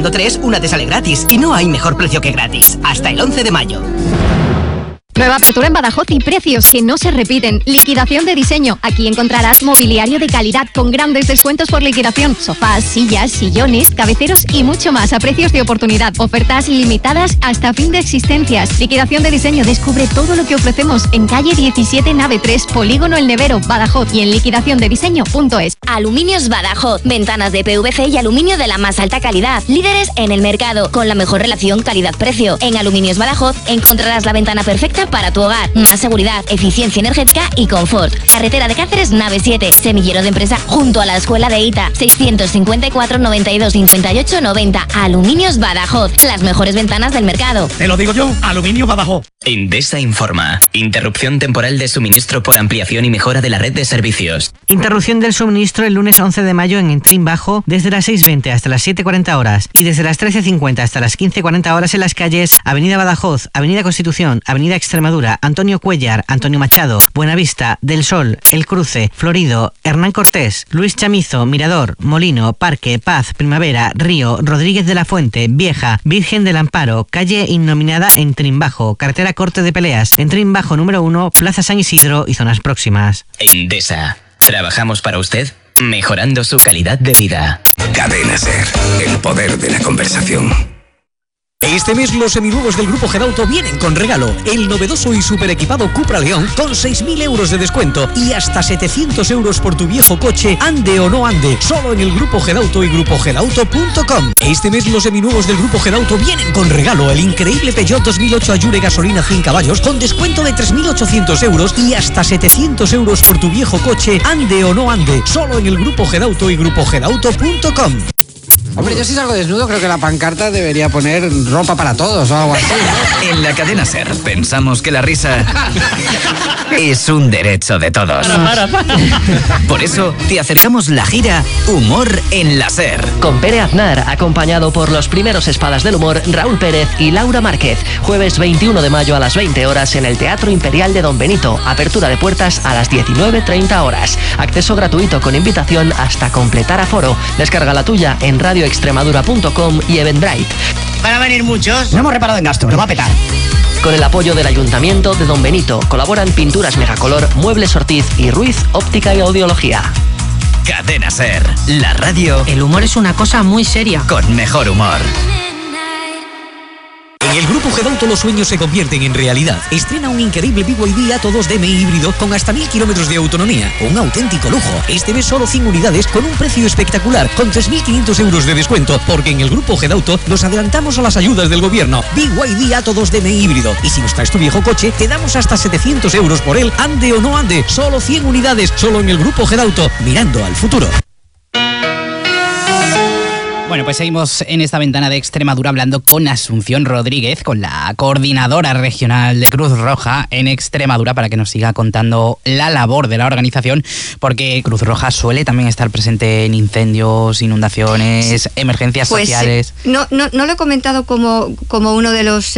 comprando 3, una te sale gratis. Y no hay mejor precio que gratis. Hasta el 11 de mayo. Nueva apertura en Badajoz y precios que no se repiten. Liquidación de diseño. Aquí encontrarás mobiliario de calidad con grandes descuentos por liquidación. Sofás, sillas, sillones, cabeceros y mucho más a precios de oportunidad. Ofertas ilimitadas hasta fin de existencias. Liquidación de diseño. Descubre todo lo que ofrecemos en calle 17, nave 3, Polígono El Nevero, Badajoz, y en liquidaciondediseño.es. Aluminios Badajoz. Ventanas de PVC y aluminio de la más alta calidad. Líderes en el mercado con la mejor relación calidad-precio. En Aluminios Badajoz encontrarás la ventana perfecta para tu hogar. Más seguridad, eficiencia energética y confort. Carretera de Cáceres, nave 7. Semillero de empresa junto a la escuela de ITA. 654 92 58 90. Aluminios Badajoz. Las mejores ventanas del mercado. Te lo digo yo, Aluminio Badajoz. Endesa informa. Interrupción temporal de suministro por ampliación y mejora de la red de servicios. Interrupción del suministro el lunes 11 de mayo en Entrin Bajo desde las 6:20 hasta las 7:40 horas y desde las 13:50 hasta las 15:40 horas en las calles Avenida Badajoz, Avenida Constitución, Avenida Extremadura, Antonio Cuellar, Antonio Machado, Buenavista, Del Sol, El Cruce, Florido, Hernán Cortés, Luis Chamizo, Mirador, Molino, Parque, Paz, Primavera, Río, Rodríguez de la Fuente, Vieja, Virgen del Amparo, calle innominada Entrin Bajo, carretera Corte de Peleas, Entrin Bajo número 1, Plaza San Isidro y zonas próximas. Endesa. Trabajamos para usted, mejorando su calidad de vida. Cadena SER, el poder de la conversación. Este mes los seminuevos del Grupo Gedauto vienen con regalo. El novedoso y super equipado Cupra León con 6.000 euros de descuento y hasta 700 euros por tu viejo coche, ande o no ande. Solo en el Grupo Gedauto y grupogedauto.com. Este mes los seminuevos del Grupo Gedauto vienen con regalo. El increíble Peugeot 2008 Allure gasolina 100 caballos con descuento de 3.800 euros y hasta 700 euros por tu viejo coche, ande o no ande. Solo en el Grupo Gedauto y grupogedauto.com. Hombre, yo si salgo desnudo creo que la pancarta debería poner ropa para todos o algo así, ¿no? En la cadena SER pensamos que la risa es un derecho de todos. Para. Por eso te acercamos la gira Humor en la SER. Con Pere Aznar, acompañado por los primeros espadas del humor Raúl Pérez y Laura Márquez. Jueves 21 de mayo a las 20 horas en el Teatro Imperial de Don Benito. Apertura de puertas a las 19:30 horas. Acceso gratuito con invitación hasta completar aforo. Descarga la tuya en radioextremadura.com y Eventbrite. ¿Van a venir muchos? No hemos reparado en gasto, lo va a petar. Con el apoyo del Ayuntamiento de Don Benito colaboran Pinturas Megacolor, Muebles Ortiz y Ruiz Óptica y Audiología. Cadena SER, la radio. El humor es una cosa muy seria. Con mejor humor. En el Grupo Gedauto los sueños se convierten en realidad. Estrena un increíble BYD Atto 2 DMI híbrido con hasta 1.000 kilómetros de autonomía. Un auténtico lujo. Este mes solo 100 unidades con un precio espectacular, con 3.500 euros de descuento, porque en el Grupo Gedauto nos adelantamos a las ayudas del gobierno. BYD Atto 2 DMI híbrido. Y si nos traes tu viejo coche, te damos hasta 700 euros por él, ande o no ande. Solo 100 unidades, solo en el Grupo Gedauto, mirando al futuro. Bueno, pues seguimos en esta ventana de Extremadura hablando con Asunción Rodríguez, con la coordinadora regional de Cruz Roja en Extremadura, para que nos siga contando la labor de la organización, porque Cruz Roja suele también estar presente en incendios, inundaciones, emergencias sociales. No lo he comentado como uno de los...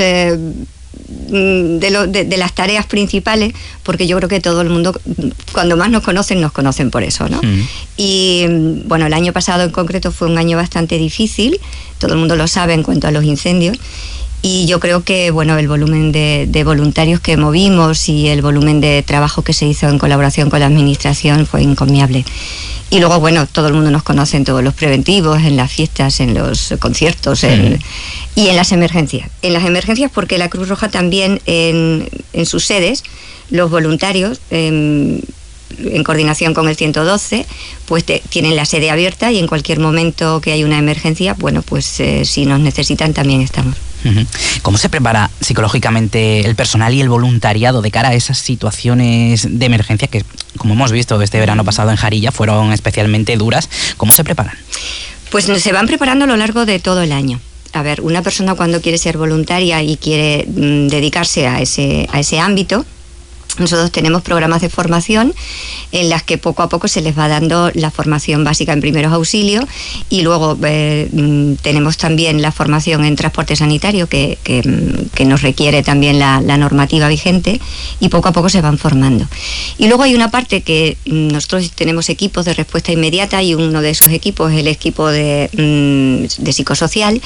de las tareas principales, porque yo creo que todo el mundo, cuando más nos conocen por eso, ¿no? Y bueno, el año pasado en concreto fue un año bastante difícil, todo el mundo lo sabe en cuanto a los incendios, y yo creo que bueno, el volumen de voluntarios que movimos y el volumen de trabajo que se hizo en colaboración con la administración fue encomiable. Y luego, bueno, todo el mundo nos conoce en todos los preventivos, en las fiestas, en los conciertos y en las emergencias. En las emergencias porque la Cruz Roja también en sus sedes, los voluntarios, en coordinación con el 112, pues tienen la sede abierta y en cualquier momento que hay una emergencia, bueno, pues si nos necesitan también estamos. ¿Cómo se prepara psicológicamente el personal y el voluntariado de cara a esas situaciones de emergencia que, como hemos visto este verano pasado en Jarilla, fueron especialmente duras? ¿Cómo se preparan? Pues se van preparando a lo largo de todo el año. A ver, una persona cuando quiere ser voluntaria y quiere dedicarse a ese ámbito, nosotros tenemos programas de formación en las que poco a poco se les va dando la formación básica en primeros auxilios y luego tenemos también la formación en transporte sanitario que nos requiere también la normativa vigente y poco a poco se van formando. Y luego hay una parte que nosotros tenemos equipos de respuesta inmediata y uno de esos equipos es el equipo de psicosocial,